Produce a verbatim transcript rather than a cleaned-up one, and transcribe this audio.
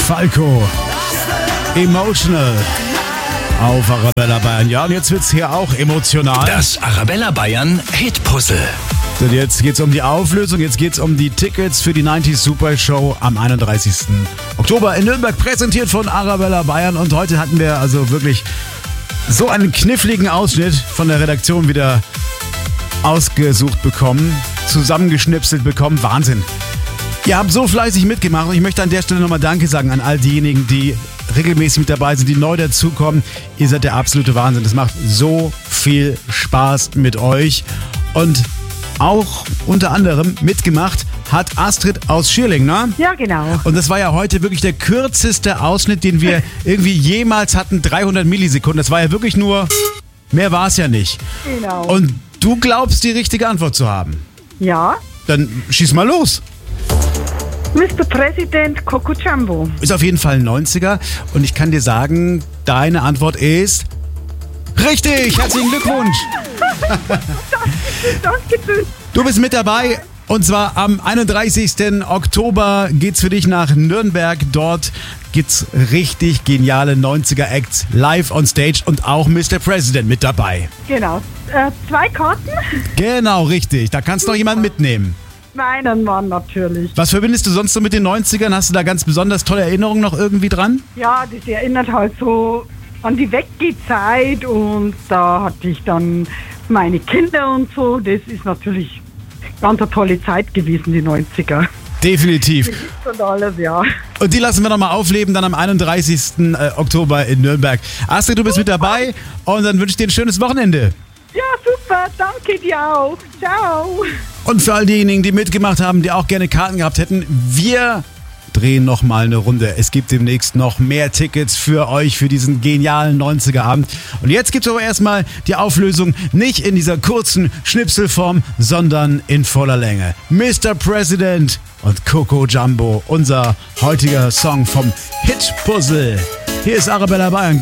Falco. Emotional. Auf Arabella Bayern. Ja, und jetzt wird's hier auch emotional. Das Arabella Bayern Hitpuzzle. Und jetzt geht's um die Auflösung, jetzt geht's um die Tickets für die neunzig Super Show am einunddreißigsten Oktober in Nürnberg, präsentiert von Arabella Bayern. Und heute hatten wir also wirklich so einen kniffligen Ausschnitt von der Redaktion wieder ausgesucht bekommen, zusammengeschnipselt bekommen. Wahnsinn. Ihr habt so fleißig mitgemacht und ich möchte an der Stelle nochmal Danke sagen an all diejenigen, die regelmäßig mit dabei sind, die neu dazukommen. Ihr seid der absolute Wahnsinn. Es macht so viel Spaß mit euch. Und auch unter anderem mitgemacht hat Astrid aus Schierling, ne? Ja, genau. Und das war ja heute wirklich der kürzeste Ausschnitt, den wir irgendwie jemals hatten. dreihundert Millisekunden. Das war ja wirklich nur, mehr war es ja nicht. Genau. Und du glaubst, die richtige Antwort zu haben. Ja. Dann schieß mal los. Mister President Coco Jumbo. Ist auf jeden Fall ein neunziger. Und ich kann dir sagen, deine Antwort ist richtig. Herzlichen Glückwunsch. Danke. Du bist mit dabei. Und zwar am einunddreißigsten Oktober geht's für dich nach Nürnberg. Dort gibt's richtig geniale neunziger-Acts live on stage und auch Mister President mit dabei. Genau. Äh, zwei Karten? Genau, richtig. Da kannst du noch jemanden mitnehmen. Meinen Mann natürlich. Was verbindest du sonst so mit den neunzigern? Hast du da ganz besonders tolle Erinnerungen noch irgendwie dran? Ja, das erinnert halt so an die Weggehzeit und da hatte ich dann meine Kinder und so. Das ist natürlich ganz eine tolle Zeit gewesen, die neunziger. Definitiv. Und alles, ja. Und die lassen wir nochmal aufleben, dann am einunddreißigsten Oktober in Nürnberg. Astrid, du bist mit dabei und dann wünsche ich dir ein schönes Wochenende. Ja, super. Danke dir auch. Ciao. Und für all diejenigen, die mitgemacht haben, die auch gerne Karten gehabt hätten, wir drehen nochmal eine Runde. Es gibt demnächst noch mehr Tickets für euch für diesen genialen neunziger-Abend. Und jetzt gibt es aber erstmal die Auflösung nicht in dieser kurzen Schnipselform, sondern in voller Länge. Mister President und Coco Jumbo, unser heutiger Song vom Hitpuzzle. Hier ist Arabella Bayern.